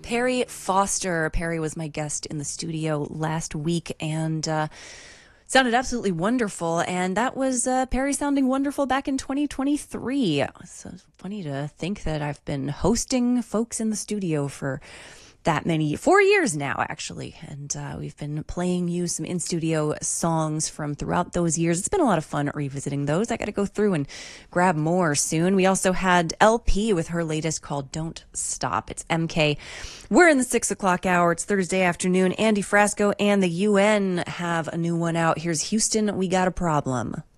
Perry Foster. Perry was my guest in the studio last week and sounded absolutely wonderful. And that was Perry sounding wonderful back in 2023. So it's funny to think that I've been hosting folks in the studio for that many, 4 years now, actually. And we've been playing you some in-studio songs from throughout those years. It's been a lot of fun revisiting those. I got to go through and grab more soon. We also had LP with her latest called Don't Stop. It's MK. We're in the 6 o'clock hour. It's Thursday afternoon. Andy Frasco and the UN have a new one out. Here's Houston, We Got a Problem.